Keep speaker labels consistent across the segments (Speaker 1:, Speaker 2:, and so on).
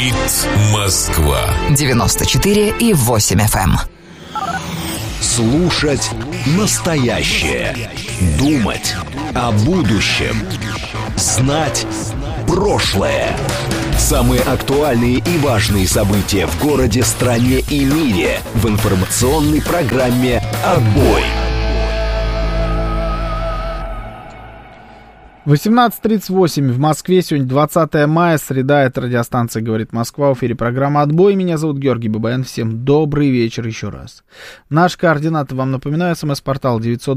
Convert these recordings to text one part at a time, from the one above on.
Speaker 1: Говорит Москва.
Speaker 2: 94,8 FM.
Speaker 3: Слушать настоящее. Думать о будущем. Знать прошлое. Самые актуальные и важные события в городе, стране и мире в информационной программе «Отбой».
Speaker 4: 18:38 в Москве. Сегодня 20 мая, среда. Это радиостанция «Говорит Москва». В эфире программа «Отбой». Меня зовут Георгий Бабаян. Всем добрый вечер еще раз. Наши координаты вам напоминаю. СМС-портал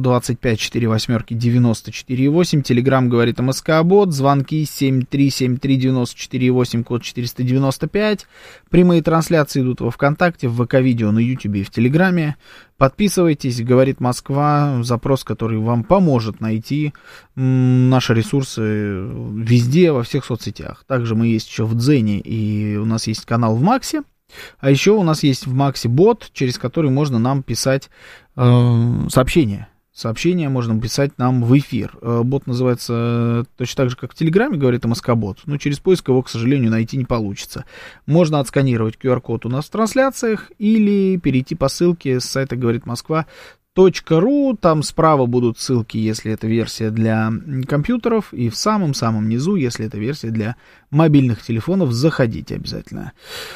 Speaker 4: 925-48-94-8. Телеграм «Говорит МСК-бот». Звонки 7373-94-8, код 495. Прямые трансляции идут во ВКонтакте, в ВК-видео, на Ютубе и в Телеграме. Подписывайтесь, «Говорит Москва», запрос, который вам поможет найти наши ресурсы везде, во всех соцсетях. Также мы есть еще в Дзене, и у нас есть канал в Максе. А еще у нас есть в Максе бот, через который можно нам писать сообщения. Сообщения можно писать нам в эфир. Бот называется точно так же, как в Телеграме, «Говорит МСК-бот», но через поиск его, к сожалению, найти не получится. Можно отсканировать QR-код у нас в трансляциях или перейти по ссылке с сайта «Говорит Москва.ру». Там справа будут ссылки, если это версия для компьютеров, и в самом-самом низу, если это версия для мобильных телефонов. Заходите обязательно.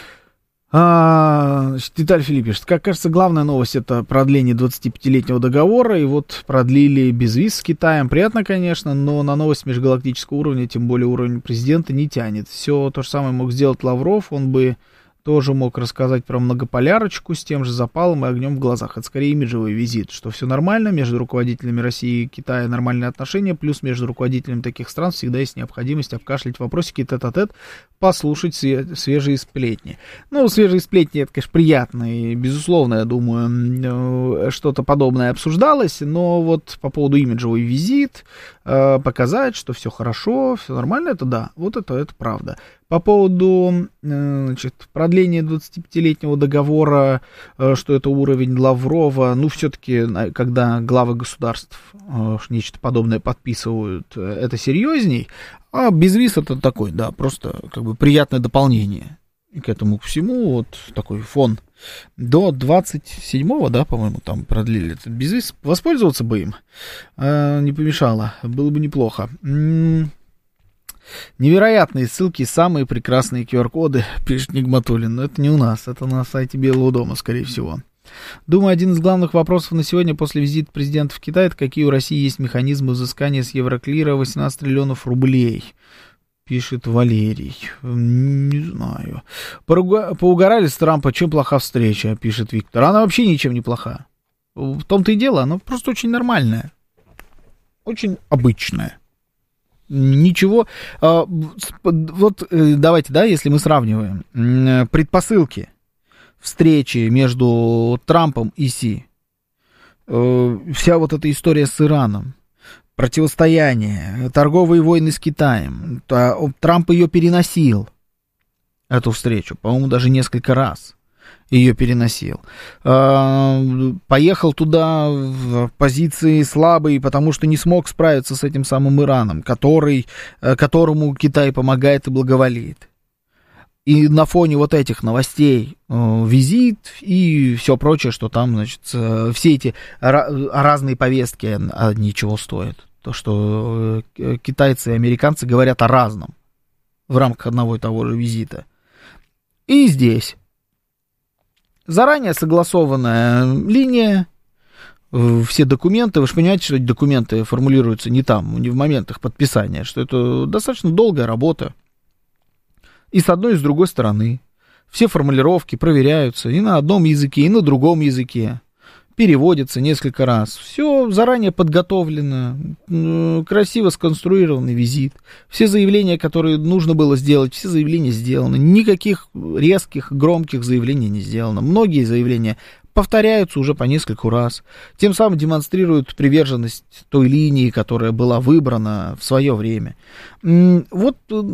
Speaker 4: Виталий Филипп пишет: как кажется, главная новость — это продление 25-летнего договора, и вот продлили без виз с Китаем. Приятно, конечно, но на новость межгалактического уровня, тем более уровень президента, не тянет. Все то же самое мог сделать Лавров, он бы тоже мог рассказать про многополярочку с тем же запалом и огнем в глазах. Это скорее имиджевый визит, что все нормально, между руководителями России и Китая нормальные отношения, плюс между руководителями таких стран всегда есть необходимость обкашлять вопросики тет-а-тет, послушать свежие сплетни. Ну, свежие сплетни — это, конечно, приятно, и, безусловно, я думаю, что-то подобное обсуждалось, но вот по поводу имиджевый визит, показать, что все хорошо, все нормально, это да, вот это правда. По поводу, значит, продления 25-летнего договора, что это уровень Лаврова, ну, все-таки, когда главы государств нечто подобное подписывают, это серьезней, а безвиз это такой, да, просто как бы приятное дополнение к этому всему, вот такой фон. До 27-го, да, по-моему, там продлили этот безвиз, воспользоваться бы им не помешало, было бы неплохо. Невероятные ссылки, самые прекрасные QR-коды, пишет Нигматуллин. Но это не у нас, это на сайте Белого дома, скорее всего. Думаю, один из главных вопросов на сегодня после визита президента в Китай — это какие у России есть механизмы взыскания с Евроклира 18 триллионов рублей, пишет Валерий. Не знаю. Поугорали с Трампа, чем плоха встреча, пишет Виктор. Она вообще ничем не плоха. В том-то и дело, она просто очень нормальная. Очень обычная. Ничего, вот давайте, да, если мы сравниваем предпосылки встречи между Трампом и Си, вся вот эта история с Ираном, противостояние, торговые войны с Китаем, Трамп ее переносил, эту встречу, по-моему, даже несколько раз ее переносил. Поехал туда в позиции слабой, потому что не смог справиться с этим самым Ираном, которому Китай помогает и благоволит. И на фоне вот этих новостей визит и все прочее, что там, значит, все эти разные повестки, они чего стоят. То, что китайцы и американцы говорят о разном в рамках одного и того же визита. И здесь заранее согласованная линия, все документы, вы же понимаете, что эти документы формулируются не там, не в момент их подписания, что это достаточно долгая работа. И с одной, и с другой стороны. Все формулировки проверяются и на одном языке, и на другом языке. Переводятся несколько раз. Все заранее подготовлено, красиво сконструированный визит. Все заявления, которые нужно было сделать, все заявления сделаны. Никаких резких, громких заявлений не сделано. Многие заявления повторяются уже по нескольку раз. Тем самым демонстрируют приверженность той линии, которая была выбрана в свое время. Вот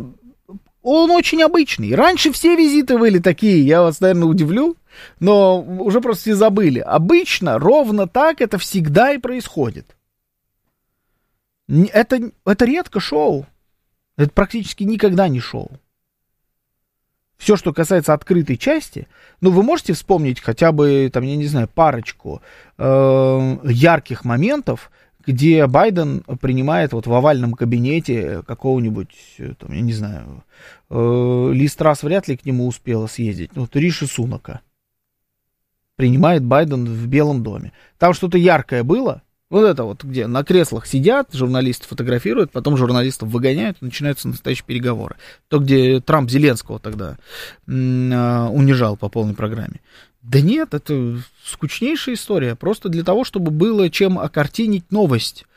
Speaker 4: он очень обычный. Раньше все визиты были такие, я вас, наверное, удивлю, но уже просто все забыли. Обычно ровно так это всегда и происходит. Это редко шоу. Это практически никогда не шоу. Все, что касается открытой части, ну, вы можете вспомнить хотя бы, там, я не знаю, парочку ярких моментов, где Байден принимает вот в овальном кабинете какого-нибудь, там, я не знаю, Ли Страс вряд ли к нему успела съездить, вот Риши Сунака принимает Байден в Белом доме. Там что-то яркое было, вот это вот, где на креслах сидят, журналисты фотографируют, потом журналистов выгоняют, и начинаются настоящие переговоры. То, где Трамп Зеленского тогда унижал по полной программе. Да нет, это скучнейшая история, просто для того, чтобы было чем окартинить новость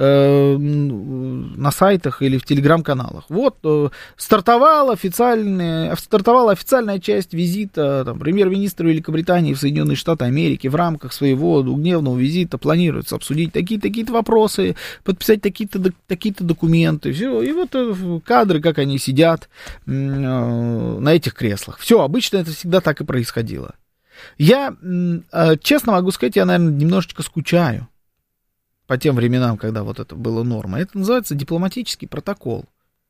Speaker 4: на сайтах или в телеграм-каналах. Вот, стартовала официальная часть визита там, премьер-министра Великобритании в Соединенные Штаты Америки. В рамках своего двухдневного визита планируется обсудить такие-то вопросы, подписать такие-то документы. Все. И вот кадры, как они сидят на этих креслах. Все, обычно это всегда так и происходило. Я, честно могу сказать, я, наверное, немножечко скучаю по тем временам, когда вот это было норма. Это называется дипломатический протокол.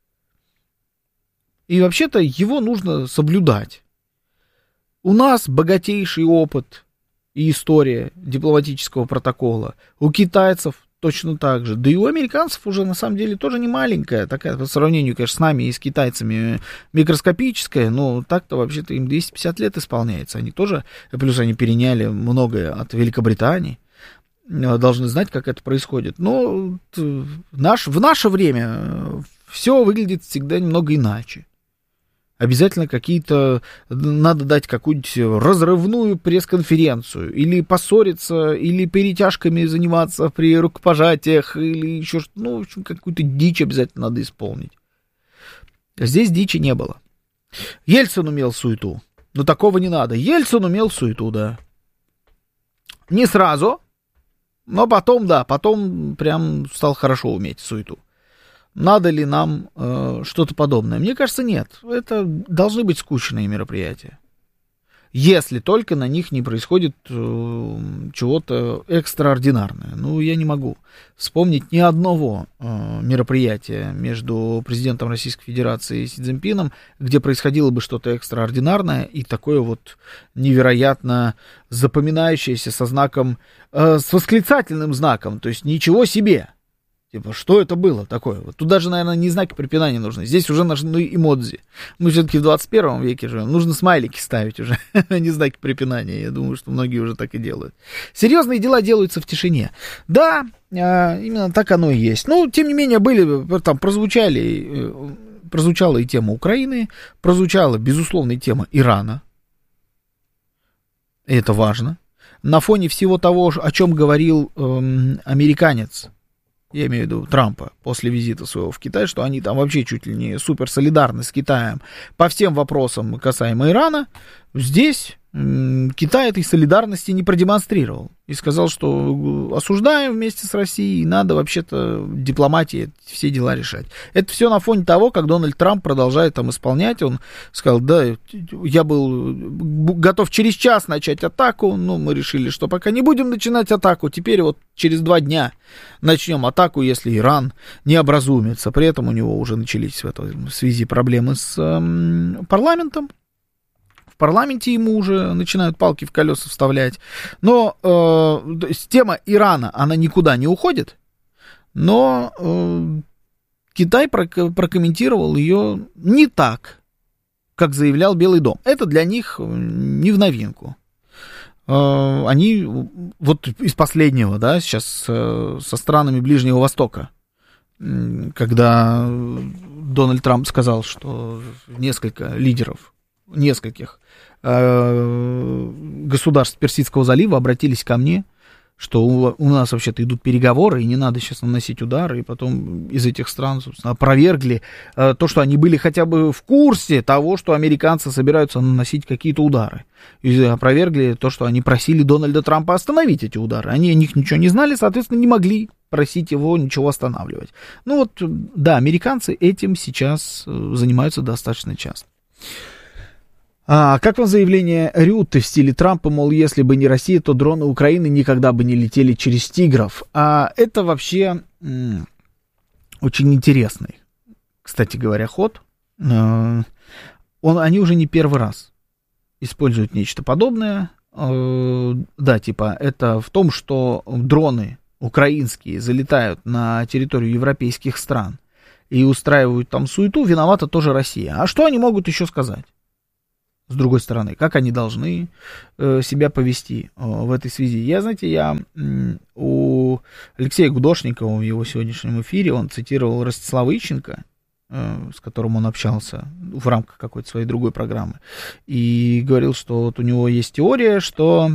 Speaker 4: И вообще-то его нужно соблюдать. У нас богатейший опыт и история дипломатического протокола. У китайцев точно так же. Да и у американцев уже на самом деле тоже не маленькая, такая по сравнению, конечно, с нами и с китайцами микроскопическая, но так-то вообще-то им 250 лет исполняется. Они тоже, плюс они переняли многое от Великобритании. Должны знать, как это происходит. Но в наше время все выглядит всегда немного иначе. Обязательно надо дать какую-нибудь разрывную пресс-конференцию, или поссориться, или перетяжками заниматься при рукопожатиях, или еще что-то, ну, в общем, какую-то дичь обязательно надо исполнить. Здесь дичи не было. Ельцин умел суету, но такого не надо. Ельцин умел суету, да. Не сразу, но потом прям стал хорошо уметь суету. Надо ли нам что-то подобное? Мне кажется, нет. Это должны быть скучные мероприятия. Если только на них не происходит чего-то экстраординарное. Ну, я не могу вспомнить ни одного мероприятия между президентом Российской Федерации и Си Цзиньпином, где происходило бы что-то экстраординарное и такое вот невероятно запоминающееся с восклицательным знаком. То есть ничего себе. Типа, что это было такое? Вот тут даже, наверное, не знаки препинания нужны. Здесь уже нужны эмодзи. Мы все-таки в 21 веке живем. Нужно смайлики ставить уже, а не знаки препинания. Я думаю, что многие уже так и делают. Серьезные дела делаются в тишине. Да, именно так оно и есть. Но, тем не менее, прозвучала и тема Украины, прозвучала, безусловно, и тема Ирана. И это важно. На фоне всего того, о чем говорил американец, я имею в виду Трампа, после визита своего в Китай, что они там вообще чуть ли не супер солидарны с Китаем по всем вопросам касаемо Ирана, здесь Китай этой солидарности не продемонстрировал. И сказал, что осуждаем вместе с Россией, надо вообще-то дипломатией все дела решать. Это все на фоне того, как Дональд Трамп продолжает там исполнять. Он сказал, да, я был готов через час начать атаку, но мы решили, что пока не будем начинать атаку, теперь вот через 2 дня начнем атаку, если Иран не образумится. При этом у него уже начались в этой связи проблемы с парламентом. В парламенте ему уже начинают палки в колеса вставлять. Но тема Ирана, она никуда не уходит. Но Китай прокомментировал ее не так, как заявлял Белый дом. Это для них не в новинку. Они вот из последнего, да, сейчас со странами Ближнего Востока, когда Дональд Трамп сказал, что нескольких государств Персидского залива обратились ко мне, что у нас вообще-то идут переговоры, и не надо сейчас наносить удары, и потом из этих стран, собственно, опровергли то, что они были хотя бы в курсе того, что американцы собираются наносить какие-то удары. И опровергли то, что они просили Дональда Трампа остановить эти удары. Они о них ничего не знали, соответственно, не могли просить его ничего останавливать. Ну вот, да, американцы этим сейчас занимаются достаточно часто. Как вам заявление Рютте в стиле Трампа, мол, если бы не Россия, то дроны Украины никогда бы не летели через тигров? Это вообще очень интересный, кстати говоря, ход. они уже не первый раз используют нечто подобное. Да, типа, это в том, что дроны украинские залетают на территорию европейских стран и устраивают там суету, виновата тоже Россия. А что они могут еще сказать? С другой стороны, как они должны себя повести в этой связи? Я у Алексея Гудошникова в его сегодняшнем эфире, он цитировал Ростислава Ищенко, с которым он общался в рамках какой-то своей другой программы, и говорил, что вот у него есть теория, что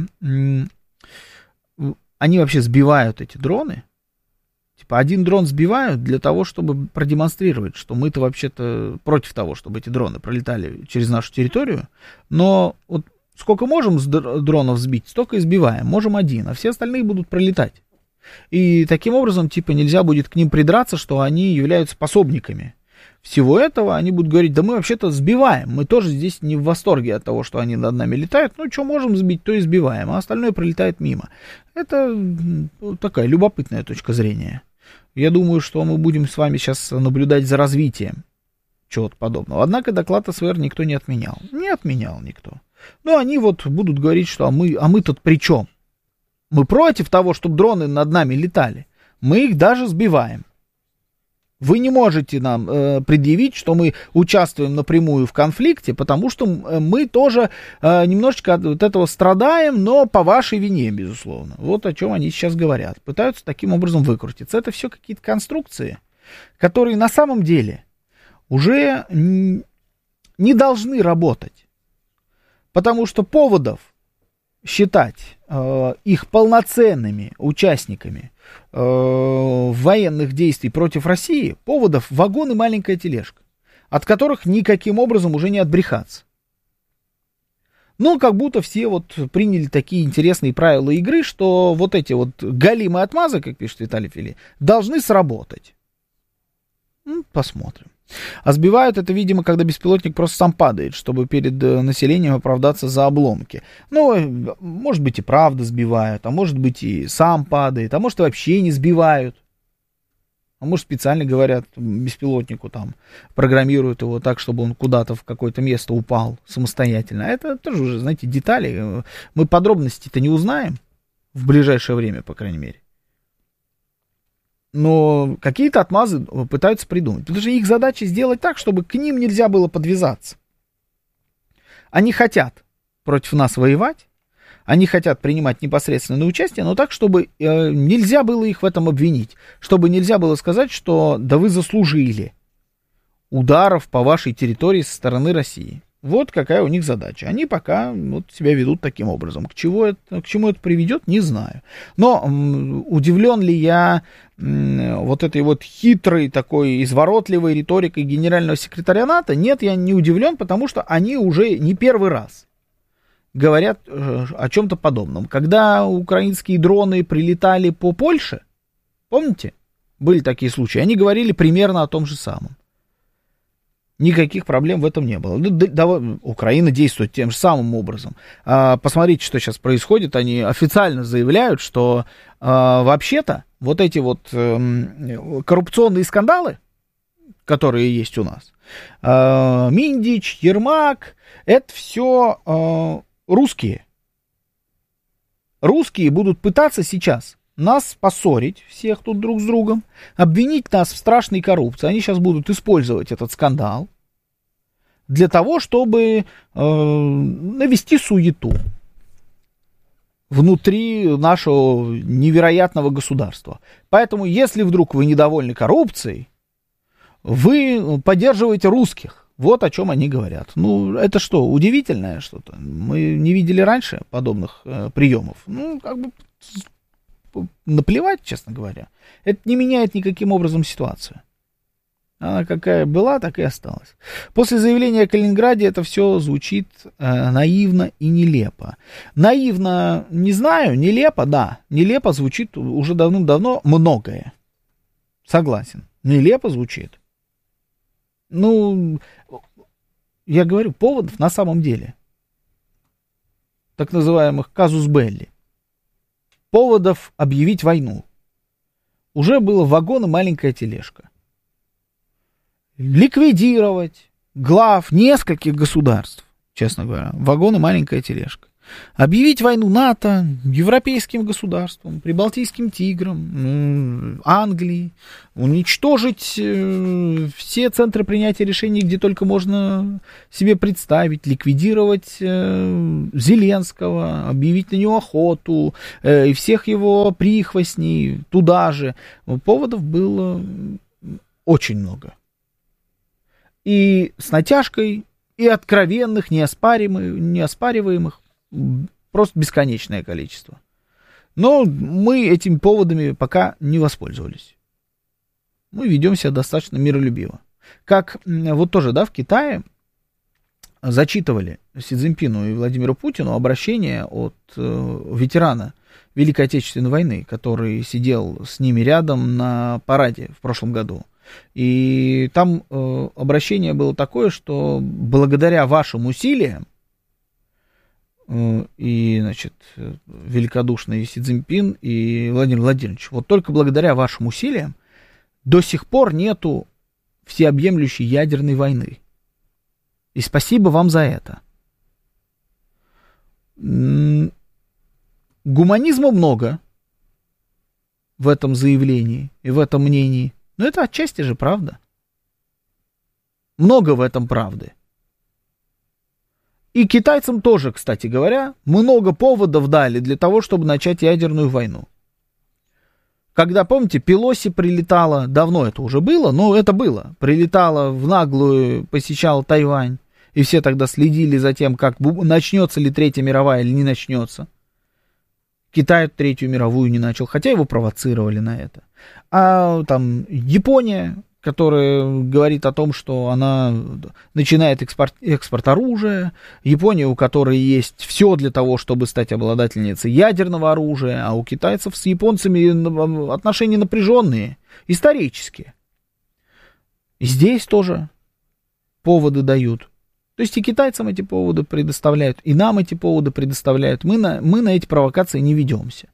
Speaker 4: они вообще сбивают эти дроны. Типа один дрон сбивают для того, чтобы продемонстрировать, что мы-то вообще-то против того, чтобы эти дроны пролетали через нашу территорию, но вот сколько можем дронов сбить, столько и сбиваем. Можем один, а все остальные будут пролетать. И таким образом, типа, нельзя будет к ним придраться, что они являются пособниками всего этого. Они будут говорить, да мы вообще-то сбиваем, мы тоже здесь не в восторге от того, что они над нами летают, ну, что можем сбить, то и сбиваем, а остальное пролетает мимо. Это такая любопытная точка зрения. Я думаю, что мы будем с вами сейчас наблюдать за развитием чего-то подобного. Однако доклад СВР никто не отменял. Не отменял никто. Но они вот будут говорить, что а мы тут при чем? Мы против того, чтобы дроны над нами летали. Мы их даже сбиваем. Вы не можете нам предъявить, что мы участвуем напрямую в конфликте, потому что мы тоже немножечко от вот этого страдаем, но по вашей вине, безусловно. Вот о чем они сейчас говорят. Пытаются таким образом выкрутиться. Это все какие-то конструкции, которые на самом деле уже не должны работать. Потому что поводов считать их полноценными участниками военных действий против России, поводов вагон и маленькая тележка, от которых никаким образом уже не отбрехаться. Ну, как будто все вот приняли такие интересные правила игры, что вот эти вот галимые отмазы, как пишет Виталий Фили, должны сработать. Ну, посмотрим. А сбивают это, видимо, когда беспилотник просто сам падает, чтобы перед населением оправдаться за обломки. Ну, может быть, и правда сбивают, а может быть, и сам падает, а может, и вообще не сбивают. А может, специально говорят беспилотнику, там, программируют его так, чтобы он куда-то в какое-то место упал самостоятельно. Это тоже уже, знаете, детали. Мы подробности-то не узнаем в ближайшее время, по крайней мере. Но какие-то отмазы пытаются придумать. Потому что их задача сделать так, чтобы к ним нельзя было подвязаться. Они хотят против нас воевать, они хотят принимать непосредственное участие, но так, чтобы нельзя было их в этом обвинить. Чтобы нельзя было сказать, что да вы заслужили ударов по вашей территории со стороны России. Вот какая у них задача. Они пока вот себя ведут таким образом. К чему это приведет, не знаю. Но удивлен ли я вот этой вот хитрой, такой изворотливой риторикой генерального секретаря НАТО? Нет, я не удивлен, потому что они уже не первый раз говорят о чем-то подобном. Когда украинские дроны прилетали по Польше, помните, были такие случаи, они говорили примерно о том же самом. Никаких проблем в этом не было. Украина действует тем же самым образом. Посмотрите, что сейчас происходит. Они официально заявляют, что вообще-то вот эти вот коррупционные скандалы, которые есть у нас, Миндич, Ермак, это все русские. Русские будут пытаться сейчас нас поссорить, всех тут друг с другом, обвинить нас в страшной коррупции. Они сейчас будут использовать этот скандал для того, чтобы навести суету внутри нашего невероятного государства. Поэтому, если вдруг вы недовольны коррупцией, вы поддерживаете русских. Вот о чем они говорят. Ну, это что, удивительное что-то? Мы не видели раньше подобных приемов. Ну, как бы наплевать, честно говоря. Это не меняет никаким образом ситуацию. Она какая была, так и осталась. После заявления о Калининграде это все звучит наивно и нелепо. Наивно, не знаю, нелепо, да. Нелепо звучит уже давным-давно многое. Согласен. Нелепо звучит. Ну, я говорю, поводов на самом деле. Так называемых казус белли. Поводов объявить войну. Уже было вагон и маленькая тележка. Ликвидировать глав нескольких государств, честно говоря, вагон и маленькая тележка. Объявить войну НАТО, европейским государствам, прибалтийским тиграм, Англии, уничтожить все центры принятия решений, где только можно себе представить, ликвидировать Зеленского, объявить на него охоту, и всех его прихвостней туда же. Поводов было очень много. И с натяжкой, и откровенных, неоспариваемых, просто бесконечное количество. Но мы этими поводами пока не воспользовались. Мы ведем себя достаточно миролюбиво. Как вот тоже, да, в Китае зачитывали Си Цзиньпину и Владимиру Путину обращение от ветерана Великой Отечественной войны, который сидел с ними рядом на параде в прошлом году. И там обращение было такое, что благодаря вашим усилиям, и, значит, великодушный Си Цзиньпин и Владимир Владимирович, вот только благодаря вашим усилиям до сих пор нету всеобъемлющей ядерной войны. И спасибо вам за это. Гуманизма много в этом заявлении и в этом мнении. Но это отчасти же правда. Много в этом правды. И китайцам тоже, кстати говоря, много поводов дали для того, чтобы начать ядерную войну. Когда, помните, Пелоси прилетала, давно это уже было, но это было, прилетала в наглую, посещала Тайвань, и все тогда следили за тем, как начнется ли Третья мировая или не начнется. Китай Третью мировую не начал, хотя его провоцировали на это. А там Япония, которая говорит о том, что она начинает экспорт оружия, Япония, у которой есть все для того, чтобы стать обладательницей ядерного оружия, а у китайцев с японцами отношения напряженные, исторические. И здесь тоже поводы дают. То есть и китайцам эти поводы предоставляют, и нам эти поводы предоставляют. Мы на эти провокации не ведемся.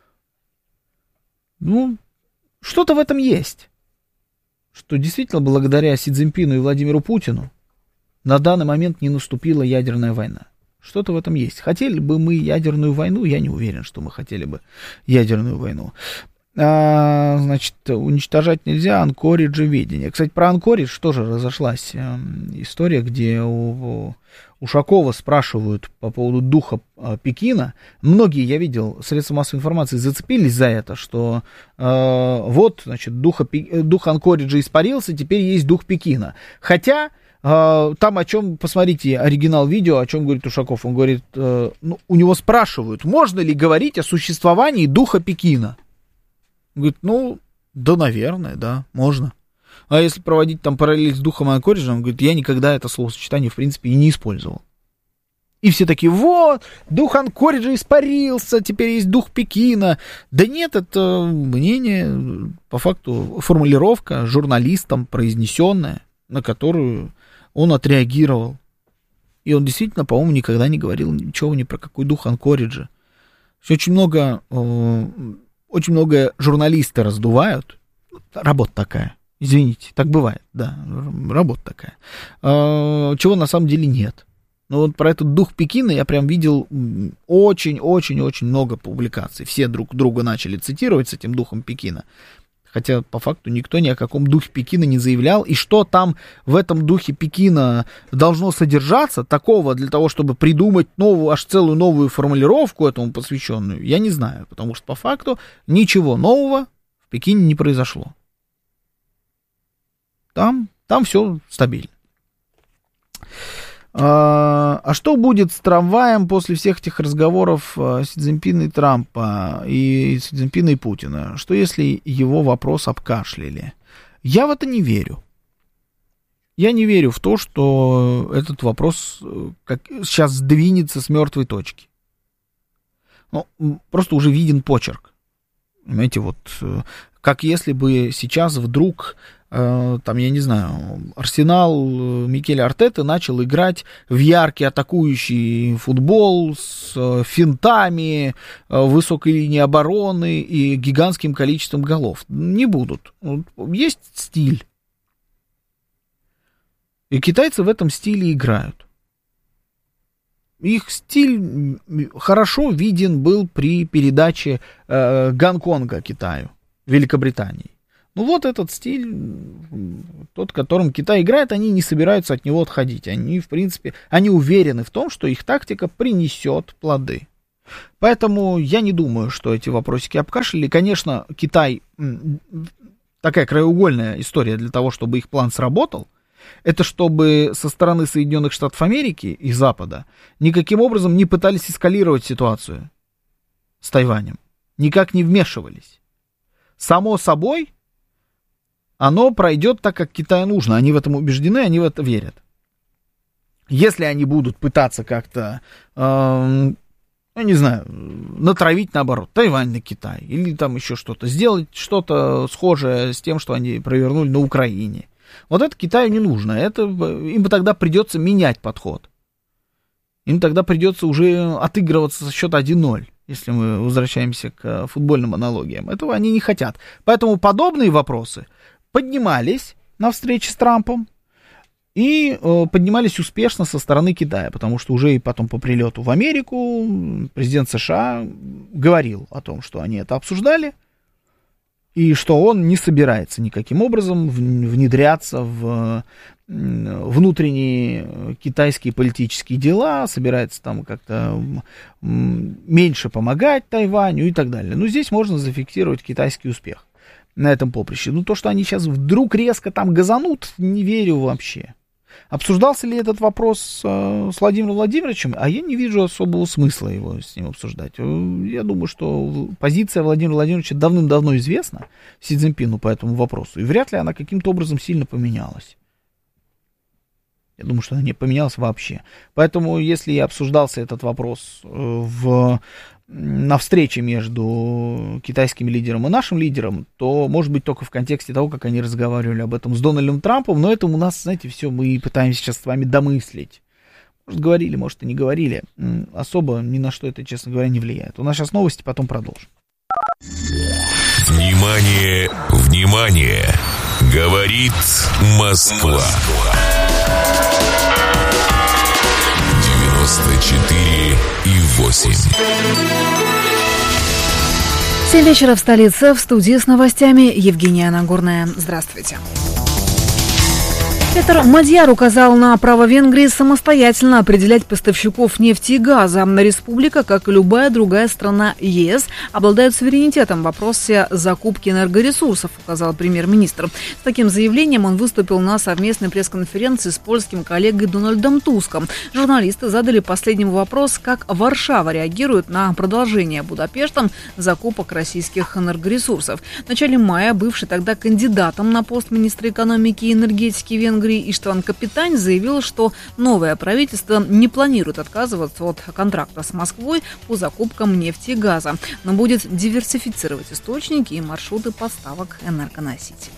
Speaker 4: Ну, что-то в этом есть. Что действительно благодаря Си Цзиньпину и Владимиру Путину на данный момент не наступила ядерная война. Что-то в этом есть. Хотели бы мы ядерную войну? Я не уверен, что мы хотели бы ядерную войну. Значит, уничтожать нельзя, анкориджеведение. Кстати, про анкоридж тоже разошлась история, где у Ушакова спрашивают по поводу духа Пекина. Многие, я видел, средства массовой информации зацепились за это, что вот, значит, дух анкориджа испарился, теперь есть дух Пекина. Хотя там о чем, посмотрите, оригинал видео, о чем говорит Ушаков. Он говорит, ну, у него спрашивают, можно ли говорить о существовании духа Пекина. Он говорит, ну, да, наверное, да, можно. А если проводить там параллель с духом анкориджа, он говорит, я никогда это словосочетание, в принципе, и не использовал. И все такие, вот, дух анкориджа испарился, теперь есть дух Пекина. Да нет, это мнение, по факту, формулировка журналистом произнесенная, на которую он отреагировал. И он действительно, по-моему, никогда не говорил ничего ни про какой дух анкориджа. Очень много журналисты раздувают. Работа такая. Извините, так бывает, да, работа такая. Чего на самом деле нет. Но вот про этот дух Пекина я прям видел очень-очень-очень много публикаций. Все друг друга начали цитировать с этим духом Пекина. Хотя, по факту, никто ни о каком духе Пекина не заявлял. И что там в этом духе Пекина должно содержаться, такого для того, чтобы придумать новую, аж целую новую формулировку этому посвященную, я не знаю. Потому что, по факту, ничего нового в Пекине не произошло. Там все стабильно. А что будет с трамваем после всех этих разговоров Си Цзиньпина и Трампа, и Си Цзиньпина и Путина? Что если его вопрос обкашляли? Я в это не верю. Я не верю в то, что этот вопрос сейчас сдвинется с мертвой точки. Ну, просто уже виден почерк. Понимаете, вот как если бы сейчас вдруг, там, я не знаю, Арсенал Микеля Артеты начал играть в яркий атакующий футбол с финтами, высокой линией обороны и гигантским количеством голов. Не будут. Есть стиль. И китайцы в этом стиле играют. Их стиль хорошо виден был при передаче Гонконга Китаю, Великобритании. Ну вот этот стиль, тот, которым Китай играет, они не собираются от него отходить. Они, в принципе, они уверены в том, что их тактика принесет плоды. Поэтому я не думаю, что эти вопросики обкашляли. Конечно, Китай, такая краеугольная история для того, чтобы их план сработал, это чтобы со стороны Соединенных Штатов Америки и Запада никаким образом не пытались эскалировать ситуацию с Тайванем, никак не вмешивались. Само собой, оно пройдет так, как Китаю нужно. Они в этом убеждены, они в это верят. Если они будут пытаться как-то, не знаю, натравить, наоборот, Тайвань на Китай, или там еще что-то, сделать что-то схожее с тем, что они провернули на Украине, вот это Китаю не нужно. Им тогда придется менять подход. Им тогда придется уже отыгрываться со счета 1-0, если мы возвращаемся к футбольным аналогиям. Этого они не хотят. Поэтому подобные вопросы поднимались на встрече с Трампом и поднимались успешно со стороны Китая, потому что уже и потом по прилету в Америку президент США говорил о том, что они это обсуждали, и что он не собирается никаким образом внедряться в внутренние китайские политические дела, собирается там как-то меньше помогать Тайваню и так далее. Но здесь можно зафиксировать китайский успех на этом поприще. Ну, то, что они сейчас вдруг резко там газанут, не верю вообще. Обсуждался ли этот вопрос с Владимиром Владимировичем? А я не вижу особого смысла его с ним обсуждать. Я думаю, что позиция Владимира Владимировича давным-давно известна Си Цзиньпину по этому вопросу. И вряд ли она каким-то образом сильно поменялась. Я думаю, что она не поменялась вообще. Поэтому, если и обсуждался этот вопрос на встрече между китайским лидером и нашим лидером, то, может быть, только в контексте того, как они разговаривали об этом с Дональдом Трампом, но это у нас, знаете, все мы пытаемся сейчас с вами домыслить. Может, говорили, может, и не говорили. Особо ни на что это, честно говоря, не влияет. У нас сейчас новости, потом продолжим.
Speaker 3: Внимание, внимание! Говорит Москва. 94,8.
Speaker 1: 7 вечера в столице. В студии с новостями Евгения Нагорная. Здравствуйте. Петр Мадьяр указал на право Венгрии самостоятельно определять поставщиков нефти и газа. Республика, как и любая другая страна ЕС, обладает суверенитетом в вопросе закупки энергоресурсов, указал премьер-министр. С таким заявлением он выступил на совместной пресс-конференции с польским коллегой Дональдом Туском. Журналисты задали последнему вопрос, как Варшава реагирует на продолжение Будапештом закупок российских энергоресурсов. В начале мая бывший тогда кандидатом на пост министра экономики и энергетики Венгрии Иштван Капитань заявил, что новое правительство не планирует отказываться от контракта с Москвой по закупкам нефти и газа, но будет диверсифицировать источники и маршруты поставок энергоносителей.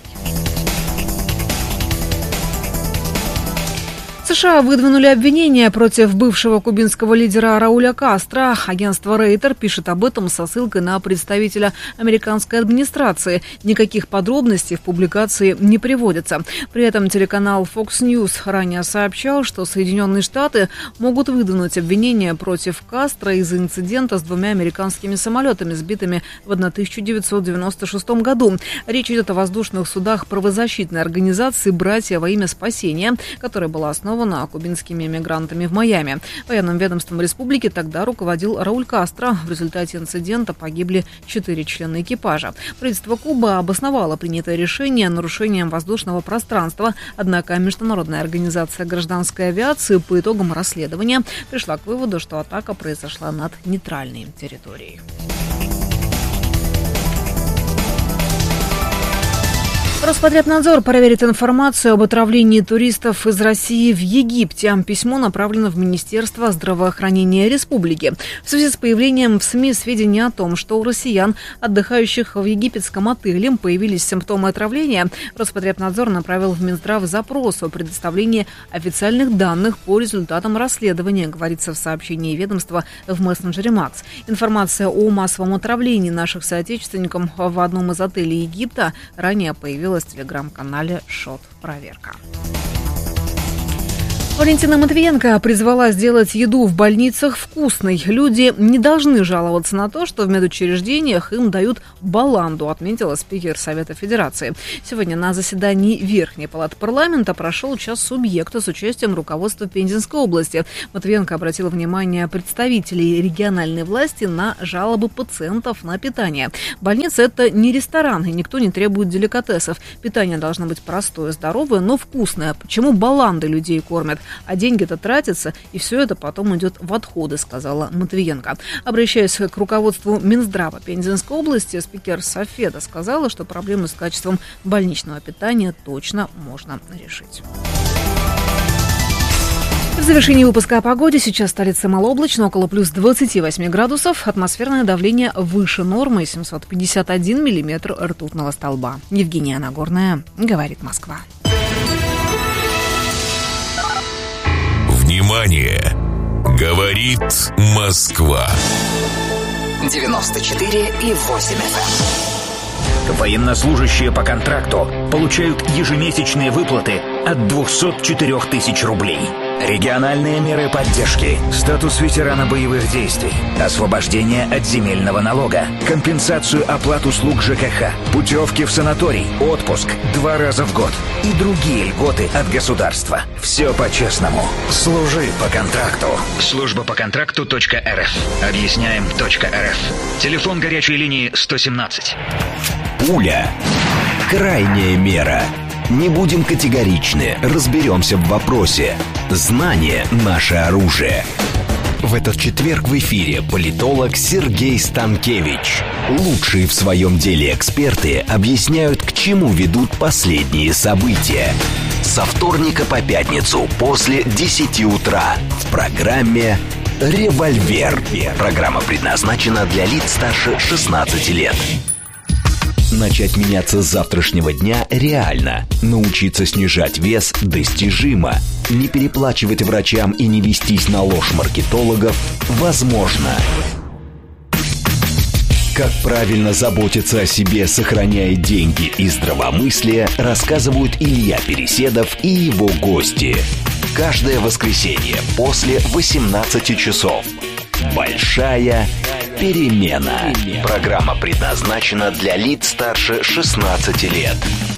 Speaker 1: США выдвинули обвинения против бывшего кубинского лидера Рауля Кастро. Агентство Рейтер пишет об этом со ссылкой на представителя американской администрации. Никаких подробностей в публикации не приводится. При этом телеканал Fox News ранее сообщал, что Соединенные Штаты могут выдвинуть обвинения против Кастро из-за инцидента с 2 американскими самолетами, сбитыми в 1996 году. Речь идет о воздушных судах правозащитной организации «Братья во имя спасения», которая была основана кубинскими эмигрантами в Майами. Военным ведомством республики тогда руководил Рауль Кастро. В результате инцидента погибли 4 члена экипажа. Правительство Кубы обосновало принятое решение нарушением воздушного пространства. Однако Международная организация гражданской авиации по итогам расследования пришла к выводу, что атака произошла над нейтральной территорией. Роспотребнадзор проверит информацию об отравлении туристов из России в Египте. Письмо направлено в Министерство здравоохранения республики. В связи с появлением в СМИ сведений о том, что у россиян, отдыхающих в египетском отеле, появились симптомы отравления, Роспотребнадзор направил в Минздрав запрос о предоставлении официальных данных по результатам расследования, говорится в сообщении ведомства в мессенджере МАКС. Информация о массовом отравлении наших соотечественников в одном из отелей Египта ранее появилась в телеграм-канале «Шот Проверка». Валентина Матвиенко призвала сделать еду в больницах вкусной. Люди не должны жаловаться на то, что в медучреждениях им дают баланду, отметила спикер Совета Федерации. Сегодня на заседании Верхней палаты парламента прошел час субъекта с участием руководства Пензенской области. Матвиенко обратила внимание представителей региональной власти на жалобы пациентов на питание. Больница – это не ресторан, и никто не требует деликатесов. Питание должно быть простое, здоровое, но вкусное. Почему баланды людей кормят? А деньги-то тратятся, и все это потом идет в отходы, сказала Матвиенко. Обращаясь к руководству Минздрава Пензенской области, спикер Софеда сказала, что проблемы с качеством больничного питания точно можно решить. В завершении выпуска о погоде. Сейчас столица малооблачно, около плюс 28 градусов. Атмосферное давление выше нормы, 751 миллиметр ртутного столба. Евгения Нагорная, говорит Москва.
Speaker 3: Внимание! Говорит Москва.
Speaker 2: 94,8 FM.
Speaker 5: Военнослужащие по контракту получают ежемесячные выплаты от 204 тысяч рублей. Региональные меры поддержки, статус ветерана боевых действий, освобождение от земельного налога, компенсацию оплат услуг ЖКХ, путевки в санаторий, отпуск 2 раза в год и другие льготы от государства. Все по-честному. Служи по контракту. Служба по контракту.рф. Объясняем.рф. Телефон горячей линии 117.
Speaker 6: Пуля. Крайняя мера. Не будем категоричны, разберемся в вопросе. Знание – наше оружие. В этот четверг в эфире политолог Сергей Станкевич. Лучшие в своем деле эксперты объясняют, к чему ведут последние события. Со вторника по пятницу после 10 утра в программе «Револьвер». Программа предназначена для лиц старше 16 лет. Начать меняться с завтрашнего дня реально. Научиться снижать вес достижимо. Не переплачивать врачам и не вестись на ложь маркетологов возможно. Как правильно заботиться о себе, сохраняя деньги и здравомыслие, рассказывают Илья Переседов и его гости. Каждое воскресенье после 18 часов. Большая перемена. Программа предназначена для лиц старше 16 лет.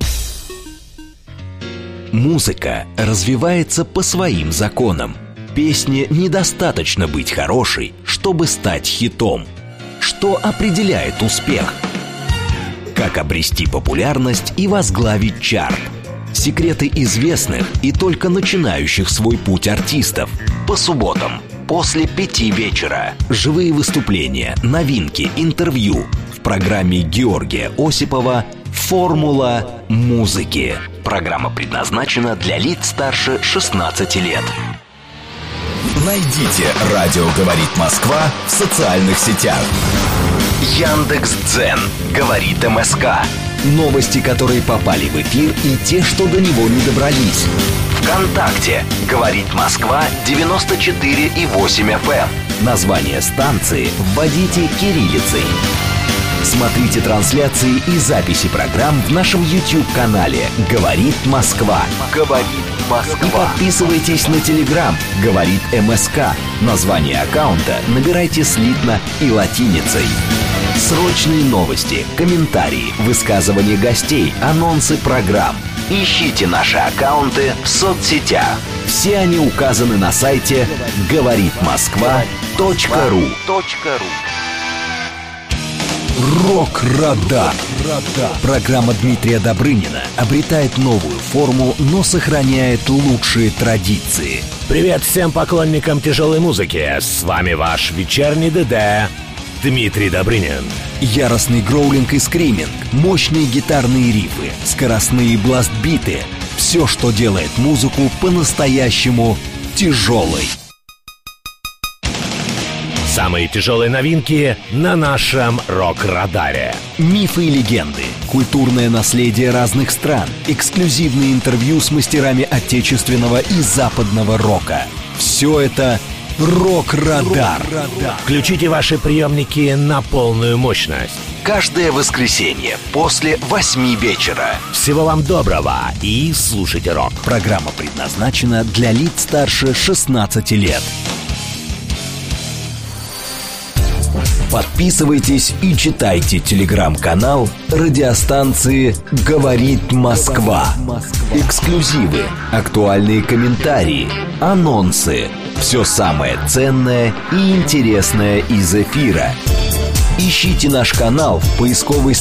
Speaker 6: Музыка развивается по своим законам. Песне недостаточно быть хорошей, чтобы стать хитом. Что определяет успех? Как обрести популярность и возглавить чарт? Секреты известных и только начинающих свой путь артистов. По субботам после 5 вечера. Живые выступления, новинки, интервью. В программе Георгия Осипова «Формула музыки». Программа предназначена для лиц старше 16 лет.
Speaker 7: Найдите «Радио говорит Москва» в социальных сетях.
Speaker 6: Яндекс.Дзен. Говорит МСК. Новости, которые попали в эфир, и те, что до него не добрались. ВКонтакте. Говорит Москва 94,8 FM. Название станции вводите кириллицей. Смотрите трансляции и записи программ в нашем YouTube-канале «Говорит Москва». «Говорит Москва». И подписывайтесь на Telegram «Говорит МСК». Название аккаунта набирайте слитно и латиницей. Срочные новости, комментарии, высказывания гостей, анонсы программ. Ищите наши аккаунты в соцсетях. Все они указаны на сайте говоритмосква.ру.
Speaker 7: Рок-радар.
Speaker 6: Программа Дмитрия Добрынина обретает новую форму, но сохраняет лучшие традиции.
Speaker 8: Привет всем поклонникам тяжелой музыки. С вами ваш вечерний ДД Дмитрий Добрынин.
Speaker 6: Яростный гроулинг и скриминг, мощные гитарные рифы, скоростные бластбиты. Все, что делает музыку по-настоящему тяжелой.
Speaker 8: Самые тяжелые новинки на нашем рок-радаре.
Speaker 6: Мифы и легенды, культурное наследие разных стран, эксклюзивные интервью с мастерами отечественного и западного рока. Все это Рок-Радар.
Speaker 8: Включите ваши приемники на полную мощность.
Speaker 6: Каждое воскресенье после 8 вечера.
Speaker 8: Всего вам доброго и слушайте рок.
Speaker 6: Программа предназначена для лиц старше 16 лет. Подписывайтесь и читайте телеграм-канал радиостанции «Говорит Москва». Эксклюзивы, актуальные комментарии, анонсы. Все самое ценное и интересное из эфира. Ищите наш канал в поисковой